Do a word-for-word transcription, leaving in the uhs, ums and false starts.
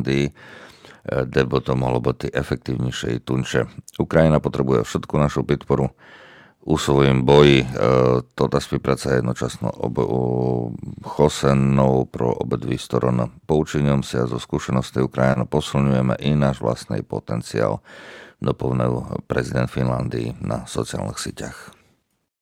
Finlandii debatom alebo tej efektívnejšej tunče. Ukrajina potrebuje všetku našu podporu u svojím boji. Tota spівпраця jednočasno chosenou pro obidvi strany. Poučením sa zo skúsenosti Ukrajiny posilňujeme i náš vlastný potenciál, doplnil prezident Finlandii na sociálnych sieťach.